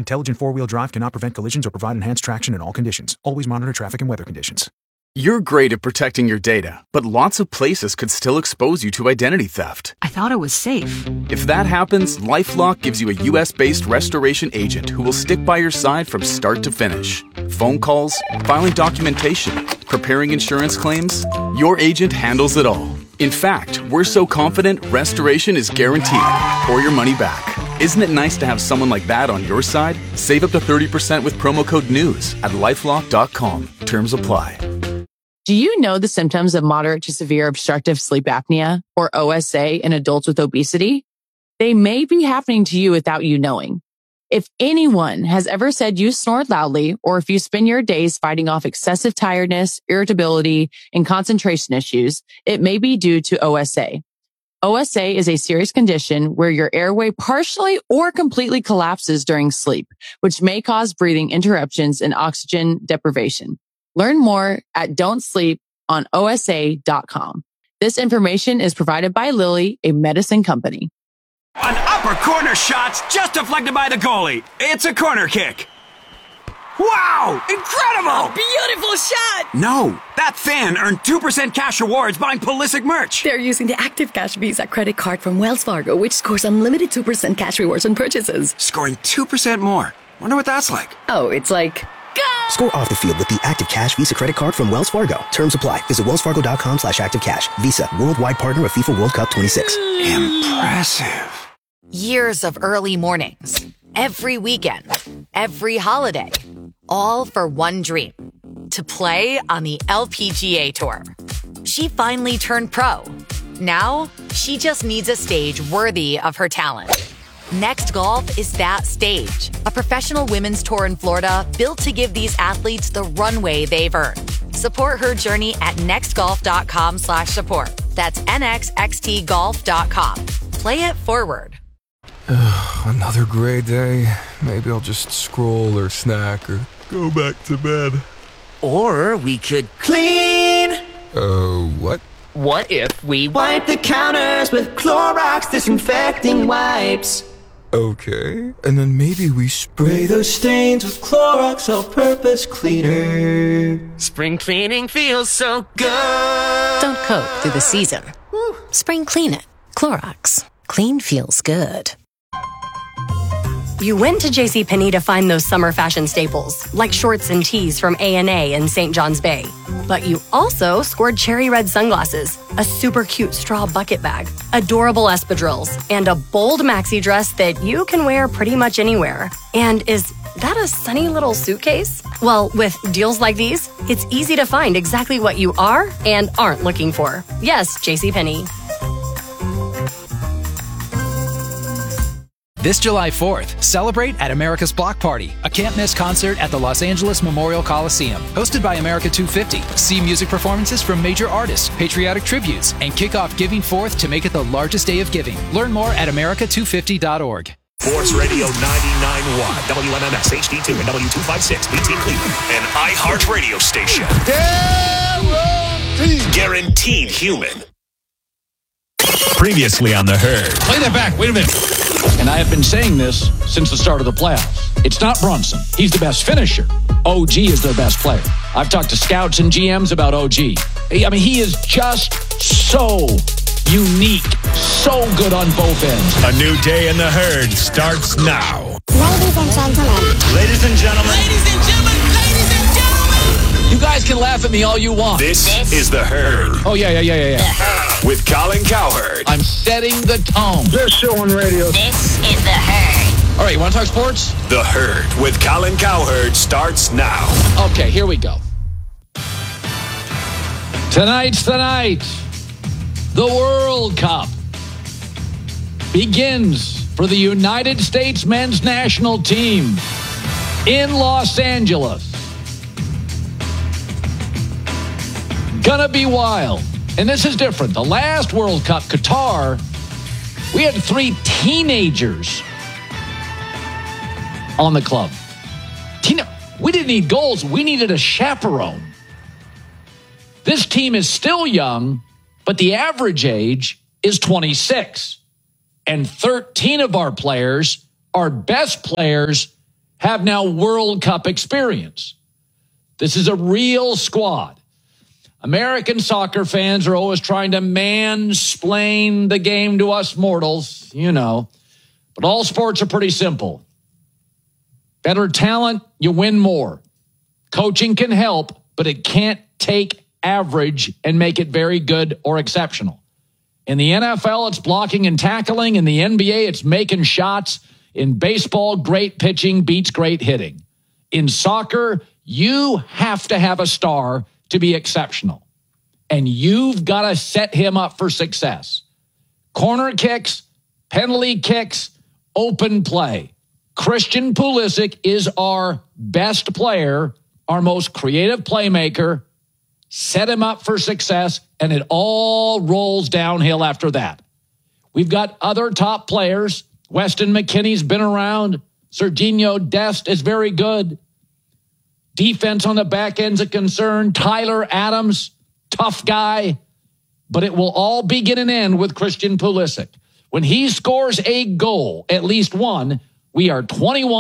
Intelligent four-wheel drive cannot prevent collisions or provide enhanced traction in all conditions. Always monitor traffic and weather conditions. You're great at protecting your data, but lots of places could still expose you to identity theft. I thought it was safe. If that happens, LifeLock gives you a U.S.-based restoration agent who will stick by your side from start to finish. Phone calls, filing documentation, preparing insurance claims, your agent handles it all. In fact, we're so confident restoration is guaranteed or your money back. Isn't it nice to have someone like that on your side? Save up to 30% with promo code NEWS at lifelock.com. Terms apply. Do you know the symptoms of moderate to severe obstructive sleep apnea, or OSA, in adults with obesity? They may be happening to you without you knowing. If anyone has ever said you snore loudly, or if you spend your days fighting off excessive tiredness, irritability, and concentration issues, it may be due to OSA. OSA is a serious condition where your airway partially or completely collapses during sleep, which may cause breathing interruptions and oxygen deprivation. Learn more at don'tsleeponosa.com. This information is provided by Lilly, a medicine company. An upper corner shot's just deflected by the goalie. It's a corner kick. Wow! Incredible! Beautiful shot! No, that fan earned 2% cash rewards buying Pulisic merch. They're using the Active Cash Visa credit card from Wells Fargo, which scores unlimited 2% cash rewards on purchases. Scoring 2% more. Wonder what that's like. Oh, it's like... Go! Score off the field with the Active Cash Visa credit card from Wells Fargo. Terms apply. Visit wellsfargo.com/activecash. Visa, worldwide partner of FIFA World Cup 26. Impressive. Years of early mornings, every weekend, every holiday, all for one dream, to play on the LPGA Tour. She finally turned pro. Now, she just needs a stage worthy of her talent. Next Golf is that stage, a professional women's tour in Florida built to give these athletes the runway they've earned. Support her journey at nextgolf.com/support. That's nxxtgolf.com. Play it forward. Another gray day. Maybe I'll just scroll or snack or go back to bed. Or we could clean. What? What if we wipe the counters with Clorox disinfecting wipes? Okay, and then maybe we spray those stains with Clorox all-purpose cleaner. Spring cleaning feels so good. Don't coat through the season. Spring clean it. Clorox. Clean feels good. You went to JCPenney to find those summer fashion staples, like shorts and tees from A&A and St. John's Bay. But you also scored cherry red sunglasses, a super cute straw bucket bag, adorable espadrilles, and a bold maxi dress that you can wear pretty much anywhere. And is that a sunny little suitcase? Well, with deals like these, it's easy to find exactly what you are and aren't looking for. Yes, JCPenney. This July 4th, celebrate at America's Block Party, a can't-miss concert at the Los Angeles Memorial Coliseum. Hosted by America 250, see music performances from major artists, patriotic tributes, and kick off Giving Forth to make it the largest day of giving. Learn more at america250.org. Sports Radio 99.1, WMMS HD2 and W256, BT Cleveland, an iHeart radio station. Guaranteed human. Previously on The Herd. Play that back. Wait a minute. And I have been saying this since the start of the playoffs. It's not Brunson. He's the best finisher. OG is their best player. I've talked to scouts and GMs about OG. I mean, he is just so unique, so good on both ends. A new day in The Herd starts now. Ladies and gentlemen. Ladies and gentlemen. Ladies and gentlemen. Ladies and gentlemen. You guys can laugh at me all you want. This is The Herd. Oh, yeah. With Colin Cowherd. I'm setting the tone. Best show on radio. This is The Herd. All right, you want to talk sports? The Herd with Colin Cowherd starts now. Okay, here we go. Tonight's the night. The World Cup begins for the United States men's national team in Los Angeles. Gonna be wild. And this is different. The last World Cup, Qatar, we had 3 teenagers on the club. We didn't need goals. We needed a chaperone. This team is still young, but the average age is 26. And 13 of our players, our best players, have now World Cup experience. This is a real squad. American soccer fans are always trying to mansplain the game to us mortals, you know. But all sports are pretty simple. Better talent, you win more. Coaching can help, but it can't take average and make it very good or exceptional. In the NFL, it's blocking and tackling. In the NBA, it's making shots. In baseball, great pitching beats great hitting. In soccer, you have to have a star to be exceptional. And you've got to set him up for success. Corner kicks, penalty kicks, open play. Christian Pulisic is our best player, our most creative playmaker. Set him up for success, and it all rolls downhill after that. We've got other top players. Weston McKennie's been around. Serginho Dest is very good. Defense on the back end's a concern. Tyler Adams, tough guy. But it will all begin and end with Christian Pulisic. When he scores a goal, at least one, we are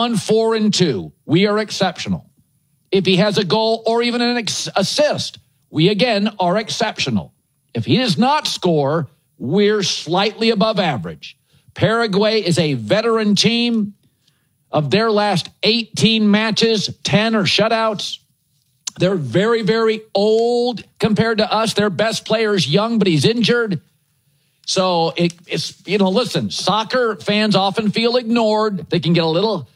21-4-2. We are exceptional. If he has a goal or even an assist, we again are exceptional. If he does not score, we're slightly above average. Paraguay is a veteran team. Of their last 18 matches, 10 are shutouts. They're very, very old compared to us. Their best player is young, but he's injured. So it's, listen, soccer fans often feel ignored. They can get a little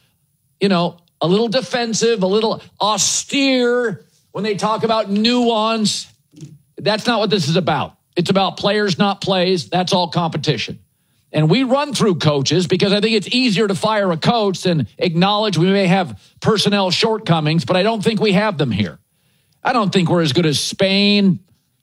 defensive, a little austere when they talk about nuance. That's not what this is about. It's about players, not plays. That's all competition. And we run through coaches because I think it's easier to fire a coach than acknowledge we may have personnel shortcomings, but I don't think we have them here. I don't think we're as good as Spain.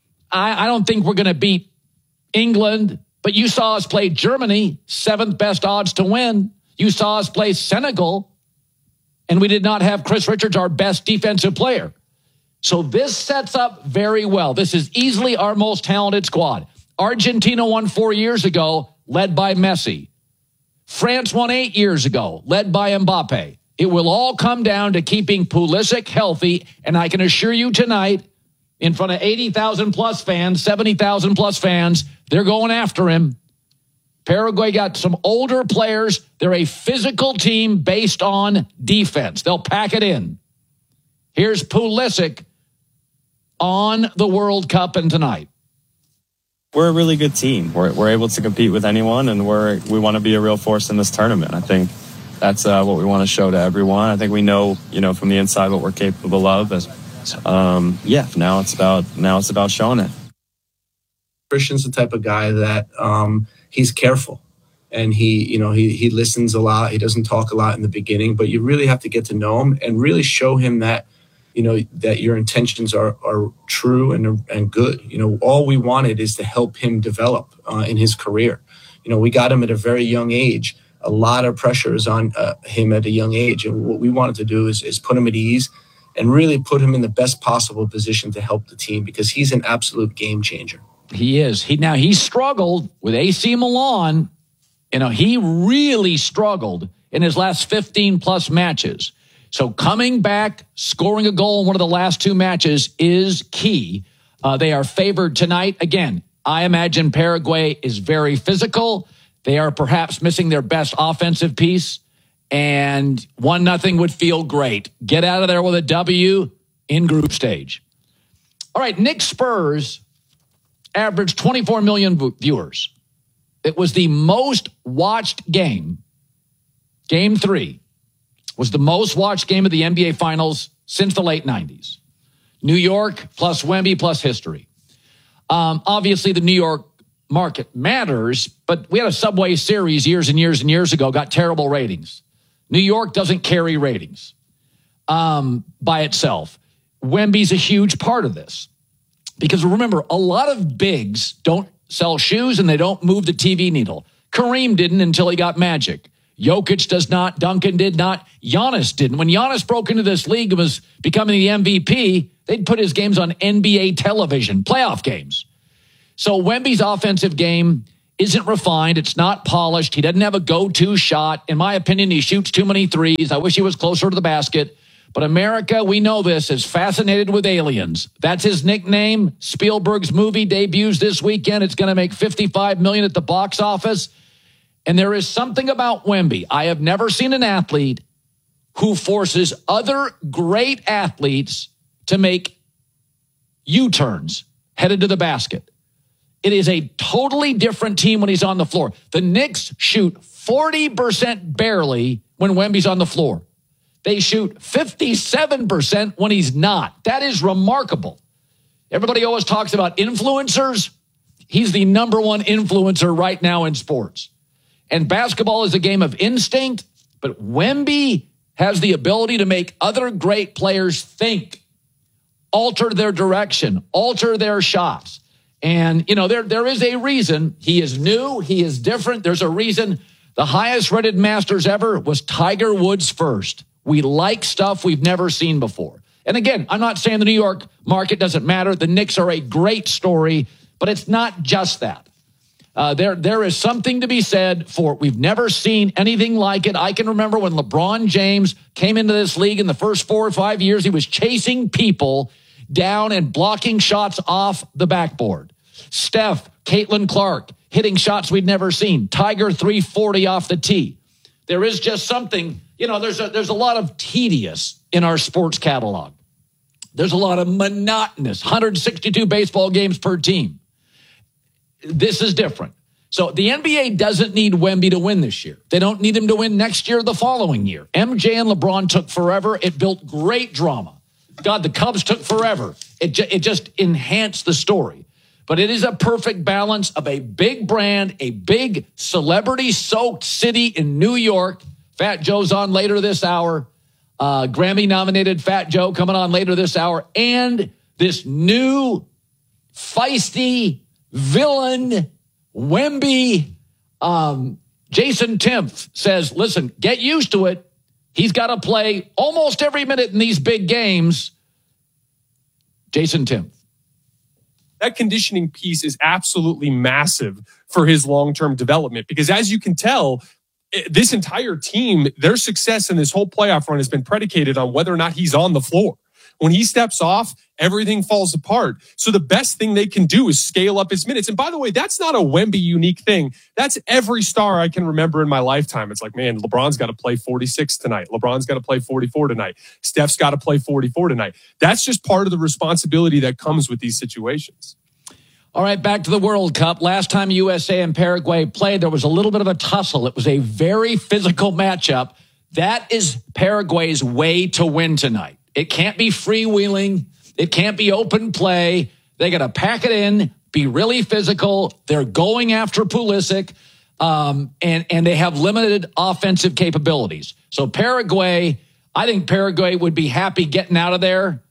I don't think we're going to beat England, but you saw us play Germany, 7th best odds to win. You saw us play Senegal, and we did not have Chris Richards, our best defensive player. So this sets up very well. This is easily our most talented squad. Argentina won 4 years ago, led by Messi. France won 8 years ago, led by Mbappe. It will all come down to keeping Pulisic healthy, and I can assure you tonight, in front of 80,000 plus fans, 70,000 plus fans, they're going after him. Paraguay got some older players. They're a physical team based on defense. They'll pack it in. Here's Pulisic on the World Cup and tonight. We're a really good team. We're able to compete with anyone, and we want to be a real force in this tournament. I think that's what we want to show to everyone. I think we know, from the inside what we're capable of. Now it's about showing it. Christian's the type of guy that he's careful, and he listens a lot. He doesn't talk a lot in the beginning, but you really have to get to know him and really show him that that your intentions are true and good. All we wanted is to help him develop in his career. We got him at a very young age. A lot of pressure is on him at a young age. And what we wanted to do is put him at ease and really put him in the best possible position to help the team, because he's an absolute game changer. He is. He struggled with AC Milan. He really struggled in his last 15 plus matches. So coming back, scoring a goal in one of the last 2 matches is key. They are favored tonight. Again, I imagine Paraguay is very physical. They are perhaps missing their best offensive piece, and 1-0 would feel great. Get out of there with a W in group stage. All right, Knicks Spurs averaged 24 million viewers. It was the most watched game. Game 3 was the most watched game of the NBA Finals since the late 90s. New York plus Wemby plus history. Obviously, the New York market matters, but we had a Subway Series years and years and years ago, got terrible ratings. New York doesn't carry ratings by itself. Wemby's a huge part of this. Because remember, a lot of bigs don't sell shoes and they don't move the TV needle. Kareem didn't until he got Magic. Jokic does not. Duncan did not. Giannis didn't. When Giannis broke into this league and was becoming the MVP, they'd put his games on NBA television, playoff games. So Wemby's offensive game isn't refined. It's not polished. He doesn't have a go-to shot. In my opinion, he shoots too many threes. I wish he was closer to the basket. But America, we know this, is fascinated with aliens. That's his nickname. Spielberg's movie debuts this weekend. It's going to make $55 million at the box office. And there is something about Wemby. I have never seen an athlete who forces other great athletes to make U-turns headed to the basket. It is a totally different team when he's on the floor. The Knicks shoot 40% barely when Wemby's on the floor. They shoot 57% when he's not. That is remarkable. Everybody always talks about influencers. He's the number one influencer right now in sports. And basketball is a game of instinct, but Wemby has the ability to make other great players think, alter their direction, alter their shots. And, you know, there is a reason he is new. He is different. There's a reason the highest rated Masters ever was Tiger Woods first. We like stuff we've never seen before. And again, I'm not saying the New York market doesn't matter. The Knicks are a great story, but it's not just that. There is something to be said for we've never seen anything like it. I can remember when LeBron James came into this league in the first 4 or 5 years, he was chasing people down and blocking shots off the backboard. Steph, Caitlin Clark, hitting shots we'd never seen. Tiger 340 off the tee. There is just something, you know, there's a lot of tedious in our sports catalog. There's a lot of monotonous, 162 baseball games per team. This is different. So the NBA doesn't need Wemby to win this year. They don't need him to win next year or the following year. MJ and LeBron took forever. It built great drama. God, the Cubs took forever. It just enhanced the story. But it is a perfect balance of a big brand, a big celebrity-soaked city in New York. Fat Joe's on later this hour. Grammy-nominated Fat Joe coming on later this hour. And this new feisty villain, Wemby. Jason Timpf says, listen, get used to it. He's got to play almost every minute in these big games. Jason Timpf. That conditioning piece is absolutely massive for his long-term development because as you can tell, this entire team, their success in this whole playoff run has been predicated on whether or not he's on the floor. When he steps off, everything falls apart. So the best thing they can do is scale up his minutes. And by the way, that's not a Wemby unique thing. That's every star I can remember in my lifetime. It's like, man, LeBron's got to play 46 tonight. LeBron's got to play 44 tonight. Steph's got to play 44 tonight. That's just part of the responsibility that comes with these situations. All right, back to the World Cup. Last time USA and Paraguay played, there was a little bit of a tussle. It was a very physical matchup. That is Paraguay's way to win tonight. It can't be freewheeling. It can't be open play. They got to pack it in, be really physical. They're going after Pulisic, and they have limited offensive capabilities. So Paraguay, I think Paraguay would be happy getting out of there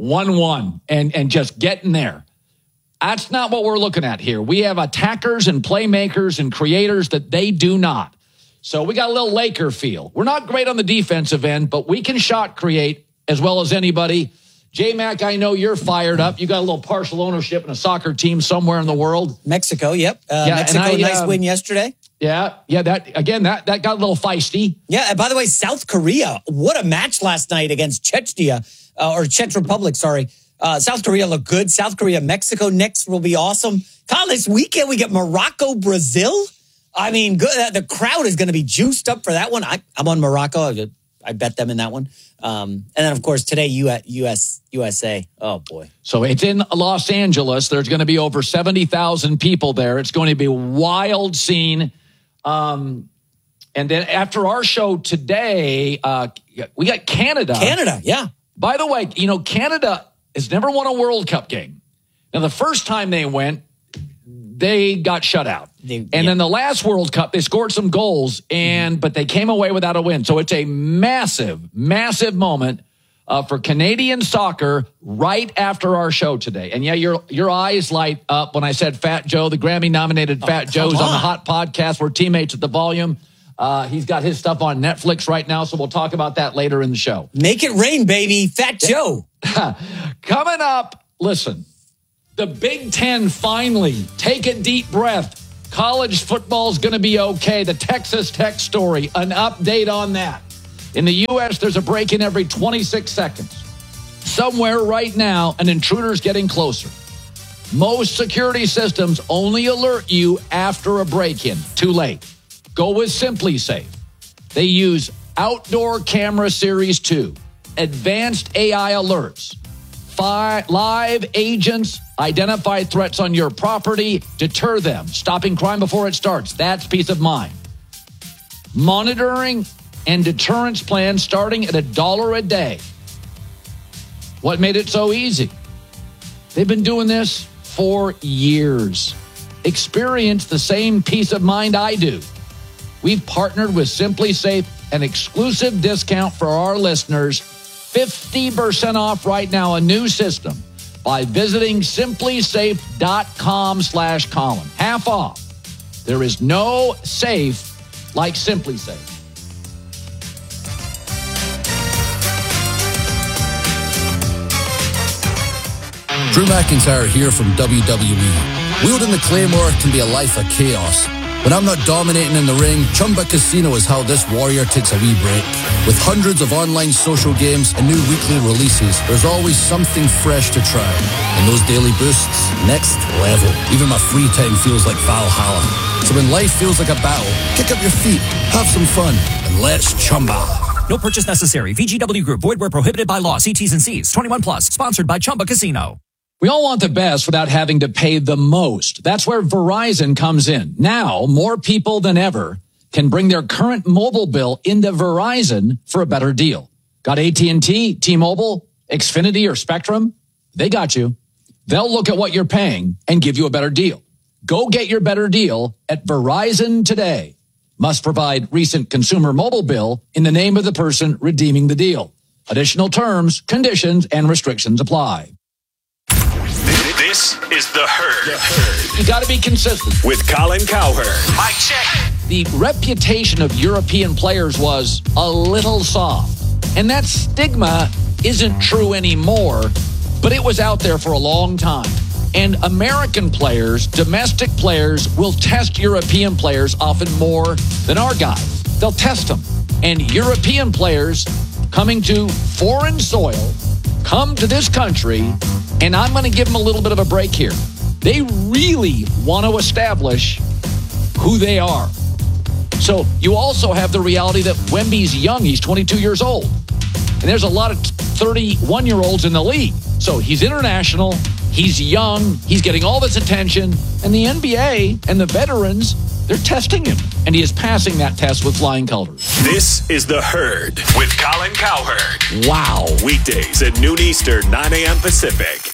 1-1 and just getting there. That's not what we're looking at here. We have attackers and playmakers and creators that they do not. So we got a little Laker feel. We're not great on the defensive end, but we can shot create as well as anybody. J-Mac, I know you're fired up. You got a little partial ownership in a soccer team somewhere in the world. Mexico, yep. Mexico, nice win yesterday. Yeah, that got a little feisty. Yeah, and by the way, South Korea, what a match last night against Czechia, or Czech Republic, sorry. South Korea looked good. South Korea, Mexico next will be awesome. Kyle, this weekend we get Morocco, Brazil. I mean, good. The crowd is going to be juiced up for that one. I'm on Morocco. I bet them in that one. And then, of course, today, USA. Oh, boy. So it's in Los Angeles. There's going to be over 70,000 people there. It's going to be a wild scene. And then after our show today, we got Canada. Canada, yeah. By the way, Canada has never won a World Cup game. Now, the first time they went, they got shut out. Then the last World Cup, they scored some goals, but they came away without a win. So it's a massive, massive moment for Canadian soccer right after our show today. And yeah, your eyes light up when I said Fat Joe, the Grammy-nominated Fat Joe's on the Hot Podcast. We're teammates at the Volume. He's got his stuff on Netflix right now, so we'll talk about that later in the show. Make it rain, baby. Fat Joe. Coming up, listen. The Big Ten finally take a deep breath. College football's going to be okay. The Texas Tech story, an update on that. In the U.S., there's a break-in every 26 seconds. Somewhere right now, an intruder's getting closer. Most security systems only alert you after a break-in. Too late. Go with Simply Safe. They use Outdoor Camera Series 2, advanced AI alerts, live agents identify threats on your property, deter them, stopping crime before it starts. That's peace of mind. Monitoring and deterrence plans starting at $1 a day. What made it so easy? They've been doing this for years. Experience the same peace of mind I do. We've partnered with Simply Safe, an exclusive discount for our listeners, 50% off right now, a new system, by visiting simplysafe.com/Colin. Half off. There is no safe like Simply Safe. Drew McIntyre here from WWE. Wielding the Claymore can be a life of chaos. When I'm not dominating in the ring, Chumba Casino is how this warrior takes a wee break. With hundreds of online social games and new weekly releases, there's always something fresh to try. And those daily boosts, next level. Even my free time feels like Valhalla. So when life feels like a battle, kick up your feet, have some fun, and let's Chumba. No purchase necessary. VGW Group. Void where prohibited by law. See T's and C's. 21 plus. Sponsored by Chumba Casino. We all want the best without having to pay the most. That's where Verizon comes in. Now, more people than ever can bring their current mobile bill into Verizon for a better deal. Got AT&T, T-Mobile, Xfinity, or Spectrum? They got you. They'll look at what you're paying and give you a better deal. Go get your better deal at Verizon today. Must provide recent consumer mobile bill in the name of the person redeeming the deal. Additional terms, conditions, and restrictions apply. This is The Herd. You got to be consistent. With Colin Cowherd. Mic check. The reputation of European players was a little soft. And that stigma isn't true anymore, but it was out there for a long time. And American players, domestic players, will test European players often more than our guys. They'll test them. And European players coming to foreign soil come to this country, and I'm going to give them a little bit of a break here. They really want to establish who they are. So you also have the reality that Wemby's young. He's 22 years old. And there's a lot of 31-year-olds in the league. So he's international. He's young. He's getting all this attention. And the NBA and the veterans, they're testing him. And he is passing that test with flying colors. This is The Herd with Colin Cowherd. Wow. Weekdays at noon Eastern, 9 a.m. Pacific.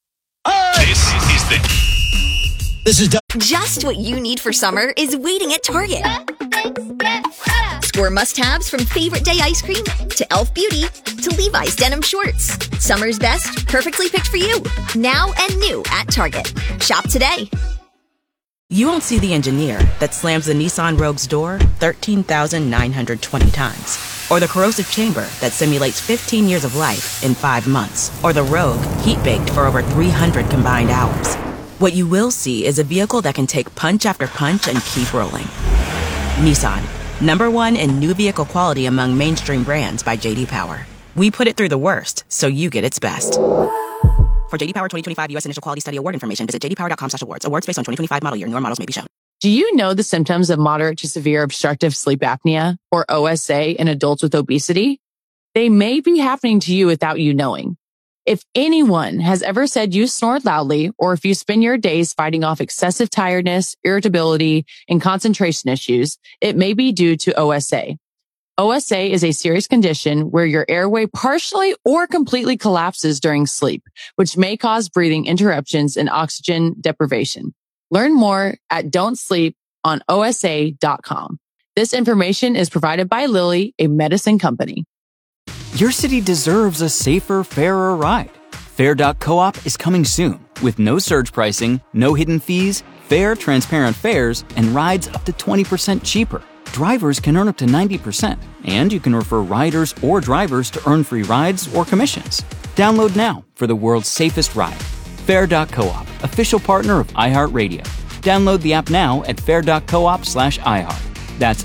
This is just what you need for summer is waiting at Target. Score must-haves from favorite day ice cream to Elf Beauty to Levi's denim shorts. Summer's best, perfectly picked for you. Now and new at Target. Shop today. You won't see the engineer that slams the Nissan Rogue's door 13,920 times. Or the corrosive chamber that simulates 15 years of life in 5 months. Or the Rogue heat-baked for over 300 combined hours. What you will see is a vehicle that can take punch after punch and keep rolling. Nissan, #1 in new vehicle quality among mainstream brands by J.D. Power. We put it through the worst, so you get its best. For J.D. Power 2025 U.S. Initial Quality Study Award information, visit jdpower.com/awards. Awards based on 2025 model year. Newer models may be shown. Do you know the symptoms of moderate to severe obstructive sleep apnea, or OSA, in adults with obesity? They may be happening to you without you knowing. If anyone has ever said you snored loudly, or if you spend your days fighting off excessive tiredness, irritability, and concentration issues, it may be due to OSA. OSA is a serious condition where your airway partially or completely collapses during sleep, which may cause breathing interruptions and oxygen deprivation. Learn more at don'tsleeponosa.com. This information is provided by Lilly, a medicine company. Your city deserves a safer, fairer ride. Fair.coop is coming soon with no surge pricing, no hidden fees, fair, transparent fares, and rides up to 20% cheaper. Drivers can earn up to 90%, and you can refer riders or drivers to earn free rides or commissions. Download now for the world's safest ride. Fair.coop, official partner of iHeartRadio. Download the app now at fair.coop/iHeart. That's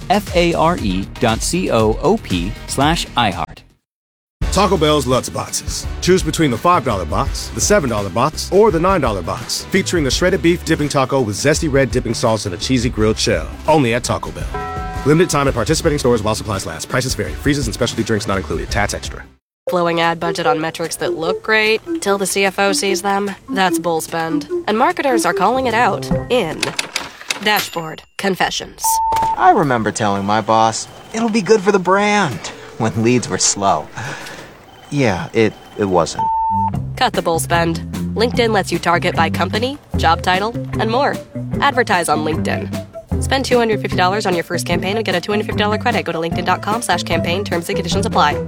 FARE.coop/iHeart. Taco Bell's Lutz Boxes. Choose between the $5 box, the $7 box, or the $9 box, featuring the shredded beef dipping taco with zesty red dipping sauce and a cheesy grilled shell. Only at Taco Bell. Limited time at participating stores while supplies last. Prices vary. Freezes and specialty drinks not included. Tax extra. Flowing ad budget on metrics that look great till the CFO sees them. That's bull spend. And marketers are calling it out in Dashboard Confessions. I remember telling my boss, it'll be good for the brand, when leads were slow. Yeah, it wasn't. Cut the bull spend. LinkedIn lets you target by company, job title, and more. Advertise on LinkedIn. Spend $250 on your first campaign and get a $250 credit. Go to linkedin.com/campaign. Terms and conditions apply.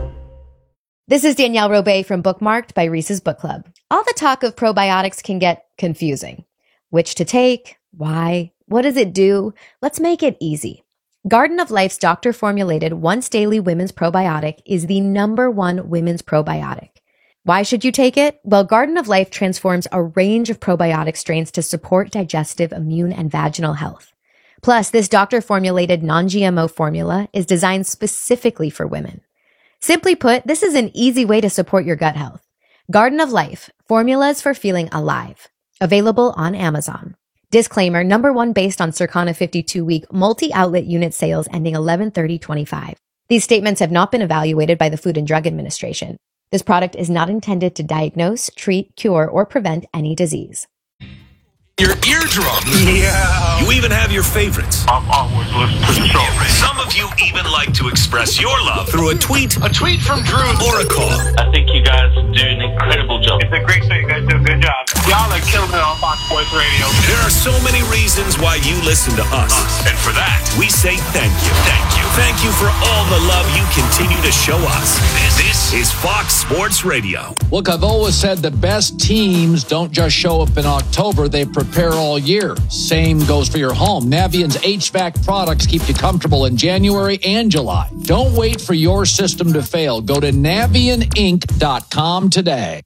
This is Danielle Robay from Bookmarked by Reese's Book Club. All the talk of probiotics can get confusing. Which to take? Why? What does it do? Let's make it easy. Garden of Life's doctor-formulated once-daily women's probiotic is the #1 women's probiotic. Why should you take it? Well, Garden of Life transforms a range of probiotic strains to support digestive, immune, and vaginal health. Plus, this doctor-formulated non-GMO formula is designed specifically for women. Simply put, this is an easy way to support your gut health. Garden of Life, formulas for feeling alive. Available on Amazon. Disclaimer, #1 based on Circana 52-week multi-outlet unit sales ending 11/30/25. These statements have not been evaluated by the Food and Drug Administration. This product is not intended to diagnose, treat, cure, or prevent any disease. Your eardrum. Yeah. You even have your favorites. I've always listened to the show. Some of you even like to express your love through a tweet from Drew, or a call. I think you guys do an incredible job. It's a great show. You guys do a good job. Y'all are killing it on Fox Sports Radio. There are so many reasons why you listen to us. And for that, we say thank you. Thank you. Thank you for all the love you continue to show us. This is Fox Sports Radio. Look, I've always said the best teams don't just show up in October, they prepare all year. Same goes for your home. Navient's HVAC products keep you comfortable in January and July. Don't wait for your system to fail. Go to NavientInc.com today.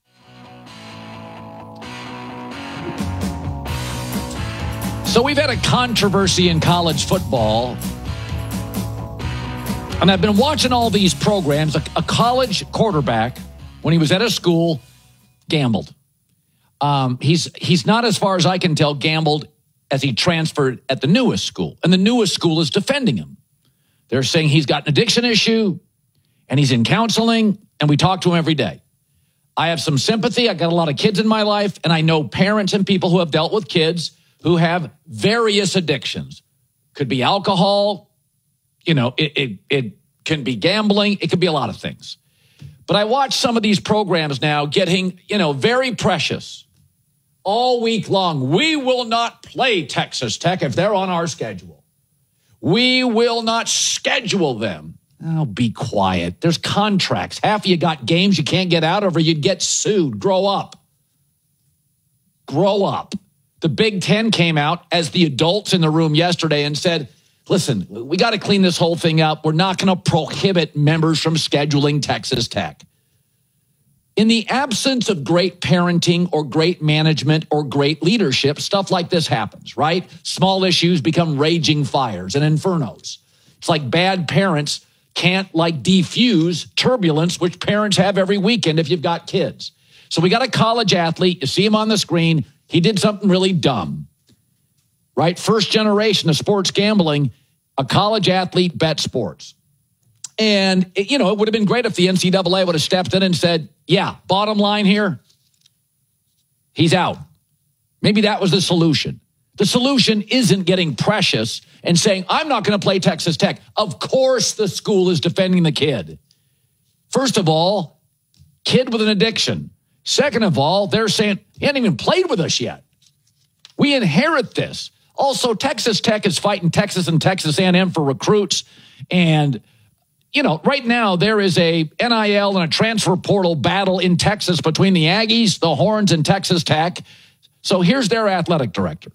So we've had a controversy in college football. And I've been watching all these programs. A college quarterback, when he was at a school, gambled. He's not, as far as I can tell, gambled as he transferred at the newest school. And the newest school is defending him. They're saying he's got an addiction issue and he's in counseling, and we talk to him every day. I have some sympathy. I got a lot of kids in my life, and I know parents and people who have dealt with kids who have various addictions. Could be alcohol, it can be gambling, it could be a lot of things. But I watch some of these programs now getting, very precious. All week long, we will not play Texas Tech if they're on our schedule. We will not schedule them. Oh, be quiet. There's contracts. Half of you got games you can't get out of or you'd get sued. Grow up. Grow up. The Big Ten came out as the adults in the room yesterday and said, listen, we got to clean this whole thing up. We're not going to prohibit members from scheduling Texas Tech. In the absence of great parenting or great management or great leadership, stuff like this happens, right? Small issues become raging fires and infernos. It's like bad parents can't defuse turbulence, which parents have every weekend if you've got kids. So we got a college athlete. You see him on the screen. He did something really dumb, right? First generation of sports gambling, a college athlete bet sports. And, it would have been great if the NCAA would have stepped in and said, yeah, bottom line here, he's out. Maybe that was the solution. The solution isn't getting precious and saying, I'm not going to play Texas Tech. Of course the school is defending the kid. First of all, kid with an addiction. Second of all, they're saying, he hasn't even played with us yet. We inherit this. Also, Texas Tech is fighting Texas and Texas A&M for recruits. And, right now there is a NIL and a transfer portal battle in Texas between the Aggies, the Horns, and Texas Tech. So here's their athletic director.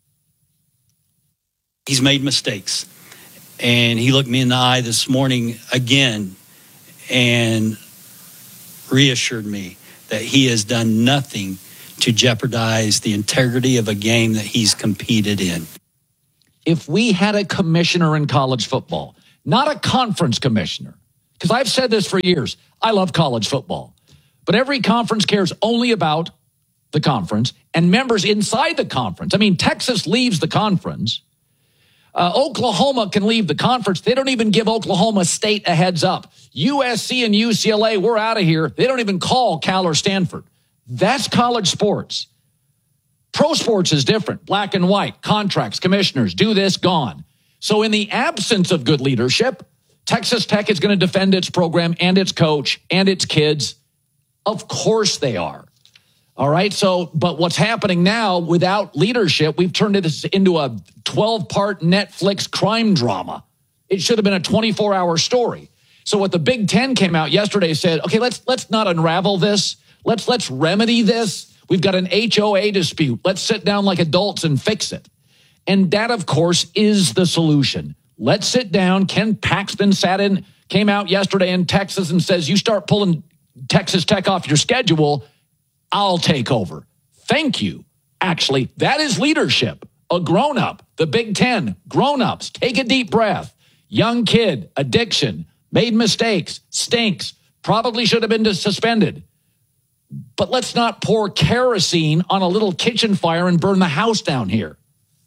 He's made mistakes. And he looked me in the eye this morning again and reassured me that he has done nothing to jeopardize the integrity of a game that he's competed in. If we had a commissioner in college football, not a conference commissioner, because I've said this for years, I love college football, but every conference cares only about the conference and members inside the conference. I mean, Texas leaves the conference. Oklahoma can leave the conference. They don't even give Oklahoma State a heads up. USC and UCLA, we're out of here. They don't even call Cal or Stanford. That's college sports. Pro sports is different. Black and white, contracts, commissioners, do this, gone. So in the absence of good leadership, Texas Tech is going to defend its program and its coach and its kids. Of course they are. All right. So, but what's happening now without leadership, we've turned this into a 12-part Netflix crime drama. It should have been a 24-hour story. So what the Big Ten came out yesterday said, okay, let's not unravel this. Let's remedy this. We've got an HOA dispute. Let's sit down like adults and fix it. And that, of course, is the solution. Let's sit down. Ken Paxton came out yesterday in Texas and says, you start pulling Texas Tech off your schedule, I'll take over. Thank you. Actually, that is leadership. A grown-up, the Big Ten, grown-ups, take a deep breath. Young kid, addiction, made mistakes, stinks, probably should have been suspended. But let's not pour kerosene on a little kitchen fire and burn the house down here.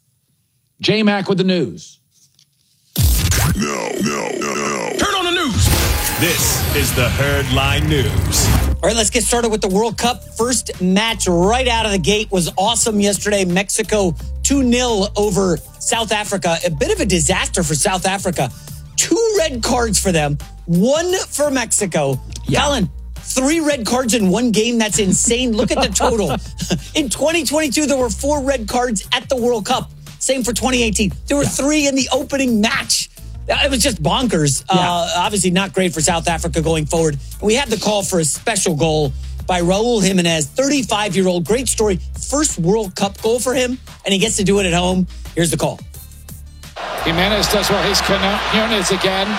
J-Mac with the news. No. Turn on the news. This is the Herd Line News. All right, let's get started with the World Cup. First match right out of the gate was awesome yesterday. Mexico 2-0 over South Africa. A bit of a disaster for South Africa. 2 red cards for them, 1 for Mexico. Yeah. Colin, 3 red cards in one game. That's insane. Look at the total. In 2022, there were 4 red cards at the World Cup. Same for 2018. There were 3 in the opening match. It was just bonkers. Obviously not great for South Africa going forward. We had the call for a special goal by Raul Jimenez, 35-year-old. Great story. First World Cup goal for him, and he gets to do it at home. Here's the call. Jimenez does what his Quiñones again.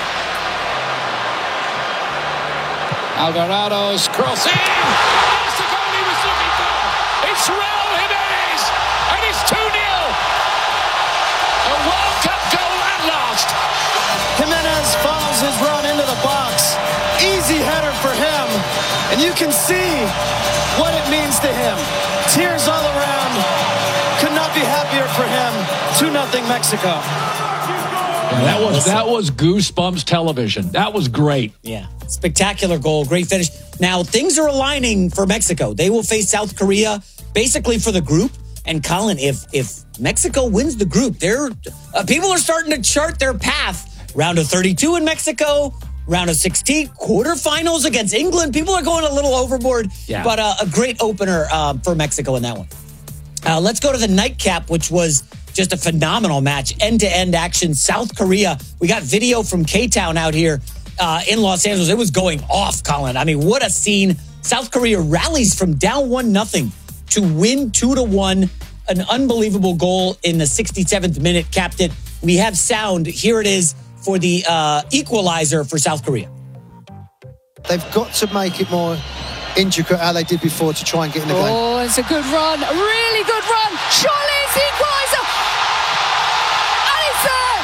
Alvarado's crossing. That's the goal he was looking for. It's Raul Jimenez, and it's 2-0. A World Cup goal at last. Jimenez follows his run into the box. Easy header for him. And you can see what it means to him. Tears all around. Could not be happier for him. 2-0 Mexico. That was Goosebumps television. That was great. Yeah. Spectacular goal. Great finish. Now, things are aligning for Mexico. They will face South Korea basically for the group. And Colin, if Mexico wins the group, people are starting to chart their path. Round of 32 in Mexico, round of 16, quarterfinals against England. People are going a little overboard, but a great opener for Mexico in that one. Let's go to the nightcap, which was just a phenomenal match. End-to-end action. South Korea. We got video from K-Town out here in Los Angeles. It was going off, Colin. I mean, what a scene. South Korea rallies from down 1-0 to win 2-1. An unbelievable goal in the 67th minute, capped it. We have sound. Here it is for the equalizer for South Korea. They've got to make it more intricate how they did before to try and get in the game. Oh, it's a good run. A really good run. Surely it's the equalizer. And it's there.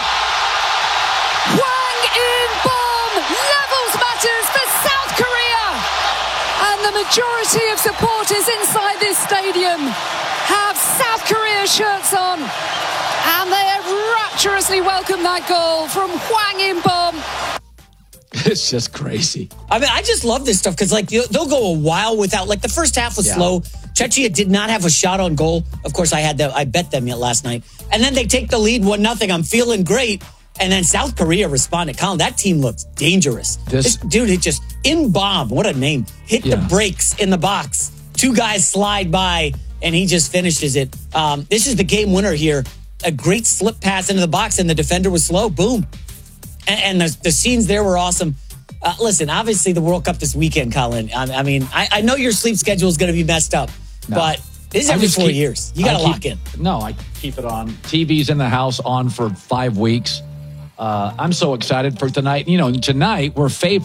Hwang In-beom levels matters for South Korea. And the majority of supporters inside this stadium have South Korea shirts on. And they have rapturously welcomed that goal from Hwang In-beom. It's just crazy. I mean, I just love this stuff because, like, they'll go a while without. Like, the first half was slow. Czechia did not have a shot on goal. Of course, I bet them last night. And then they take the lead 1-0. I'm feeling great. And then South Korea responded. Colin, that team looks dangerous. This dude, it just In-beom, what a name, hit the brakes in the box. 2 guys slide by, and he just finishes it. This is the game winner here. A great slip pass into the box, and the defender was slow. Boom. And the scenes there were awesome. Listen, obviously the World Cup this weekend, Colin. I mean, I know your sleep schedule is going to be messed up, but this is every 4 years. You got to lock in. No, I keep it on. TV's in the house on for 5 weeks. I'm so excited for tonight. You know, tonight we're favored.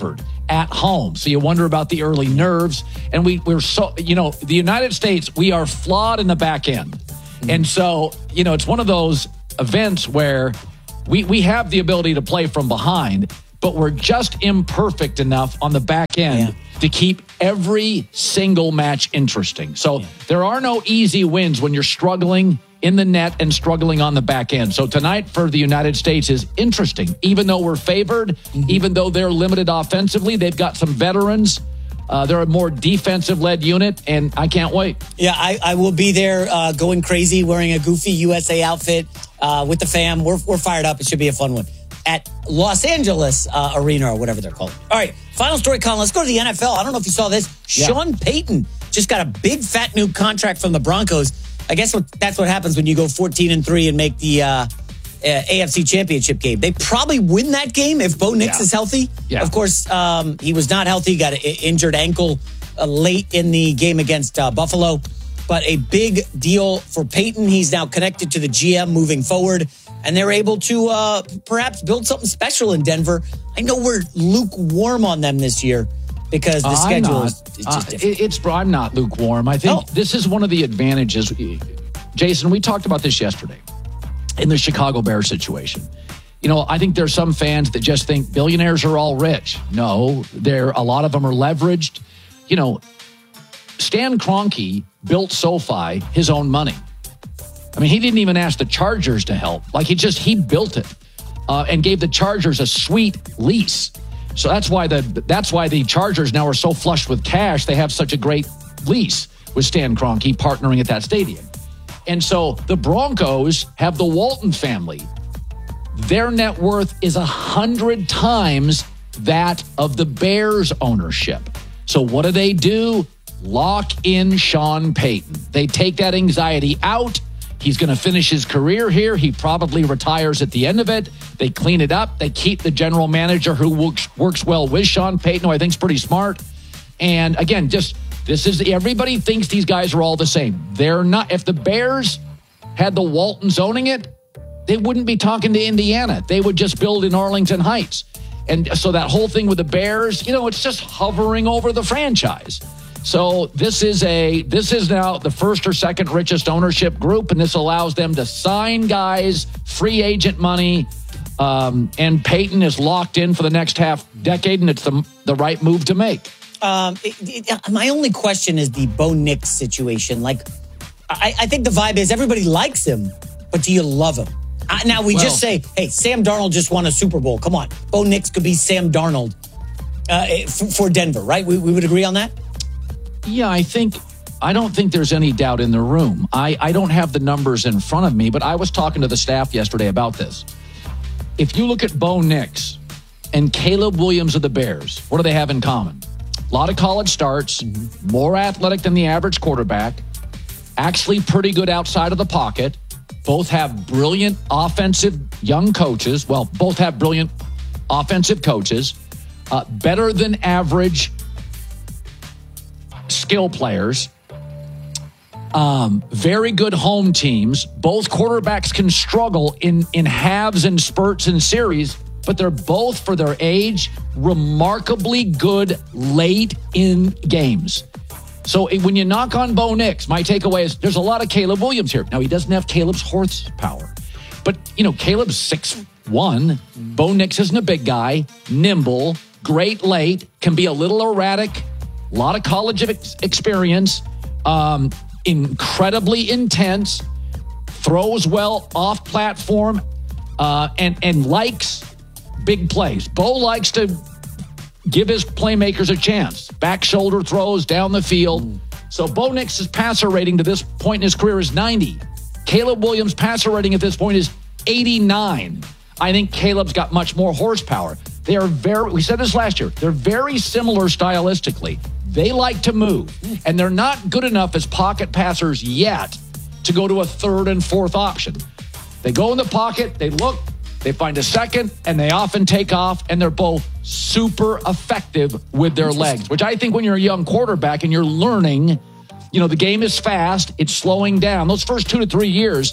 at home. So you wonder about the early nerves. And we're so, the United States, we are flawed in the back end. And so, it's one of those events where we have the ability to play from behind, but we're just imperfect enough on the back end to keep every single match interesting. So there are no easy wins when you're struggling in the net and struggling on the back end. So tonight for the United States is interesting. Even though we're favored, even though they're limited offensively, they've got some veterans. They're a more defensive-led unit, and I can't wait. Yeah, I will be there going crazy, wearing a goofy USA outfit with the fam. We're fired up. It should be a fun one at Los Angeles Arena or whatever they're called. All right, final story, Colin. Let's go to the NFL. I don't know if you saw this. Sean Payton just got a big, fat new contract from the Broncos. I guess that's what happens when you go 14-3 and make the AFC Championship game. They probably win that game if Bo Nix is healthy. Yeah. Of course, he was not healthy, got an injured ankle late in the game against Buffalo. But a big deal for Peyton. He's now connected to the GM moving forward, and they're able to perhaps build something special in Denver. I know we're lukewarm on them this year because the schedule is just different. I'm not lukewarm. I think this is one of the advantages. Jason, we talked about this yesterday in the Chicago Bears situation. I think there's some fans that just think billionaires are all rich. No, a lot of them are leveraged. Stan Kroenke built SoFi his own money. I mean, he didn't even ask the Chargers to help. He built it and gave the Chargers a sweet lease. So that's why the Chargers now are so flushed with cash. They have such a great lease with Stan Kroenke partnering at that stadium. And so the Broncos have the Walton family. Their net worth is 100 times that of the Bears ownership. So what do? Lock in Sean Payton. They take that anxiety out. He's going to finish his career here. He probably retires at the end of it. They clean it up. They keep the general manager who works well with Sean Payton, who I think is pretty smart. And again, everybody thinks these guys are all the same. They're not. If the Bears had the Waltons owning it, they wouldn't be talking to Indiana. They would just build in Arlington Heights. And so that whole thing with the Bears, it's just hovering over the franchise. So this is now the first or second richest ownership group, and this allows them to sign guys, free agent money, and Peyton is locked in for the next half decade, and it's the right move to make. My only question is the Bo Nix situation. I think the vibe is everybody likes him, but do you love him? Now we just say, hey, Sam Darnold just won a Super Bowl. Come on, Bo Nix could be Sam Darnold for Denver, right? We would agree on that. Yeah, I don't think there's any doubt in the room. I don't have the numbers in front of me, but I was talking to the staff yesterday about this. If you look at Bo Nix and Caleb Williams of the Bears, what do they have in common? A lot of college starts, more athletic than the average quarterback, actually pretty good outside of the pocket. Both have brilliant offensive young coaches. Well, both have brilliant offensive coaches, better than average skill players, very good home teams. Both quarterbacks can struggle in halves and spurts and series, but they're both, for their age, remarkably good late in games. So when you knock on Bo Nix, my takeaway is there's a lot of Caleb Williams here. Now, he doesn't have Caleb's horsepower, but, Caleb's 6'1". Bo Nix isn't a big guy, nimble, great late, can be a little erratic, a lot of college experience, incredibly intense, throws well off platform, and likes big plays. Bo likes to give his playmakers a chance. Back shoulder throws down the field. So Bo Nix's passer rating to this point in his career is 90. Caleb Williams' passer rating at this point is 89. I think Caleb's got much more horsepower. They are we said this last year, they're very similar stylistically. They like to move, and they're not good enough as pocket passers yet to go to a third and fourth option. They go in the pocket, they look, they find a second, and they often take off, and they're both super effective with their legs, which I think when you're a young quarterback and you're learning, the game is fast, it's slowing down. Those first 2 to 3 years,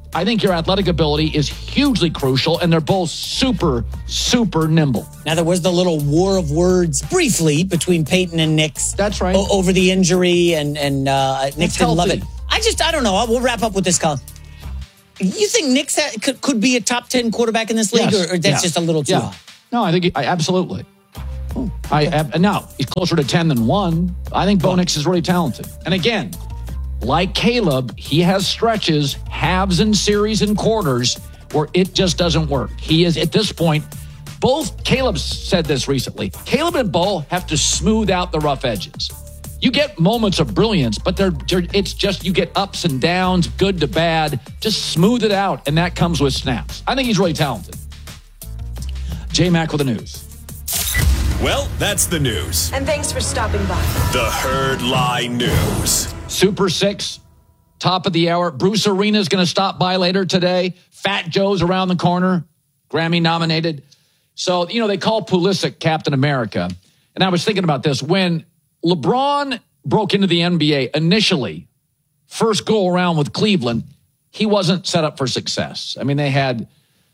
I think your athletic ability is hugely crucial, and they're both super, super nimble. Now, there was the little war of words briefly between Peyton and Nix. That's right. Over the injury, and Nix didn't love it. I don't know. We'll wrap up with this, Colin. You think Nix could be a top 10 quarterback in this league, Yes. or that's just a little too high? No, I think absolutely. Now, he's closer to 10 than 1. I think Bo Nix is really talented. And again, like Caleb, he has stretches, halves and series and quarters where it just doesn't work. He is, at this point, both Caleb said this recently. Caleb and Bo have to smooth out the rough edges. You get moments of brilliance, but it's just you get ups and downs, good to bad. Just smooth it out, and that comes with snaps. I think he's really talented. J-Mac with the news. Well, that's the news. And thanks for stopping by. The Herd Lie News. Super 6, top of the hour. Bruce Arena's going to stop by later today. Fat Joe's around the corner, Grammy nominated. So, they call Pulisic Captain America. And I was thinking about this. When LeBron broke into the NBA initially, first go around with Cleveland, he wasn't set up for success. I mean, they had,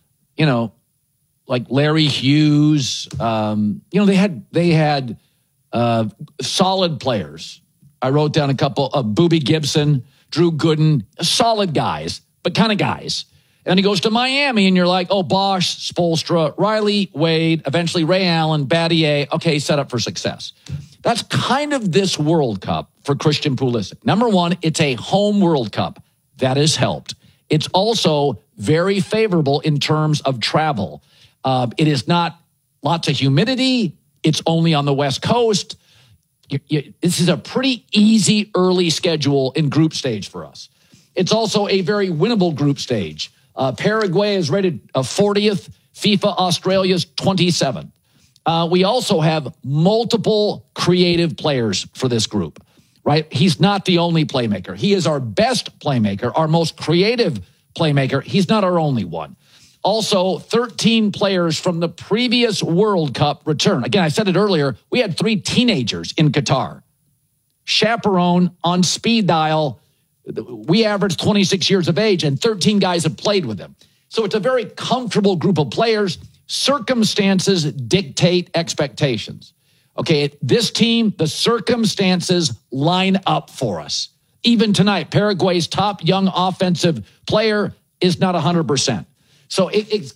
like Larry Hughes. They had solid players. I wrote down a couple of Boobie Gibson, Drew Gooden, solid guys, but kind of guys. And then he goes to Miami, and you're like, oh, Bosch, Spoelstra, Riley, Wade, eventually Ray Allen, Battier. Okay, set up for success. That's kind of this World Cup for Christian Pulisic. Number one, it's a home World Cup. That has helped. It's also very favorable in terms of travel. It is not lots of humidity. It's only on the West Coast. This is a pretty easy early schedule in group stage for us. It's also a very winnable group stage. Paraguay is rated 40th. FIFA Australia's 27th. We also have multiple creative players for this group, right? He's not the only playmaker. He is our best playmaker, our most creative playmaker. He's not our only one. Also, 13 players from the previous World Cup return. Again, I said it earlier, we had 3 teenagers in Qatar. Chaperone on speed dial. We averaged 26 years of age, and 13 guys have played with him. So it's a very comfortable group of players. Circumstances dictate expectations. Okay, this team, the circumstances line up for us. Even tonight, Paraguay's top young offensive player is not 100%. So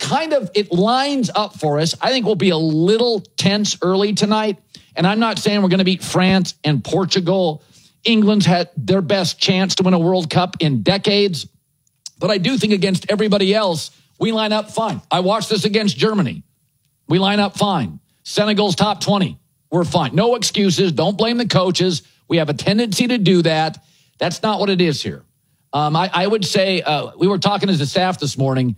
it lines up for us. I think we'll be a little tense early tonight. And I'm not saying we're going to beat France and Portugal. England's had their best chance to win a World Cup in decades. But I do think against everybody else, we line up fine. I watched this against Germany. We line up fine. Senegal's top 20. We're fine. No excuses. Don't blame the coaches. We have a tendency to do that. That's not what it is here. I would say, we were talking as a staff this morning,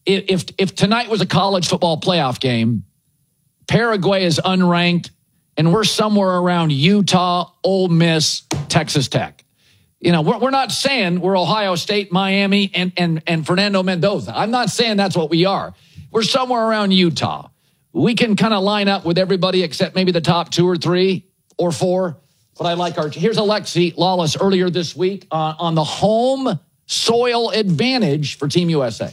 if tonight was a college football playoff game, Paraguay is unranked, and we're somewhere around Utah, Ole Miss, Texas Tech. We're not saying we're Ohio State, Miami, and Fernando Mendoza. I'm not saying that's what we are. We're somewhere around Utah. We can kind of line up with everybody except maybe the top 2 or 3 or 4. But I like here's Alexi Lawless earlier this week on the home soil advantage for Team USA.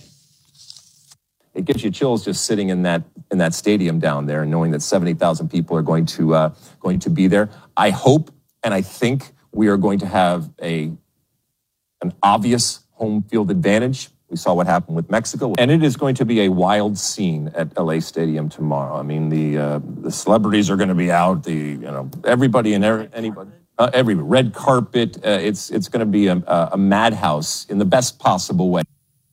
It gives you chills just sitting in that stadium down there and knowing that 70,000 people are going to be there. I hope and I think we are going to have an obvious home field advantage. We saw what happened with Mexico, and it is going to be a wild scene at LA Stadium tomorrow. I mean, the celebrities are going to be out. Everybody and anybody, every red carpet. It's going to be a madhouse in the best possible way.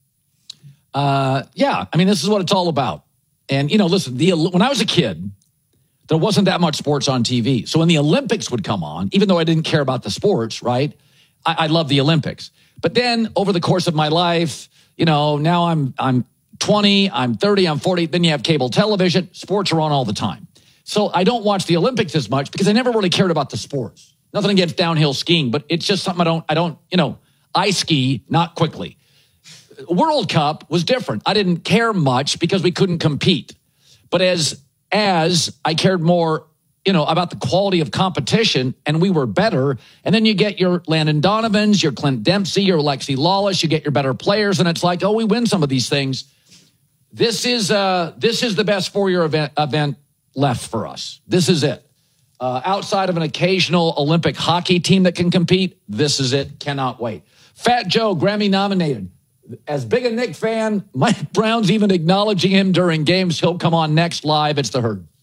Yeah, I mean, this is what it's all about. And, listen, when I was a kid, there wasn't that much sports on TV. So when the Olympics would come on, even though I didn't care about the sports, right, I loved the Olympics. But then over the course of my life, now I'm 20, I'm 30, I'm 40. Then you have cable television. Sports are on all the time. So I don't watch the Olympics as much because I never really cared about the sports. Nothing against downhill skiing, but it's just something I ski not quickly. World Cup was different. I didn't care much because we couldn't compete. But as I cared more about the quality of competition, and we were better. And then you get your Landon Donovans, your Clint Dempsey, your Alexi Lawless, you get your better players, and it's like, oh, we win some of these things. This is the best four-year event left for us. This is it. Outside of an occasional Olympic hockey team that can compete, this is it. Cannot wait. Fat Joe, Grammy nominated. As big a Nick fan, Mike Brown's even acknowledging him during games. He'll come on next live. It's The Herd.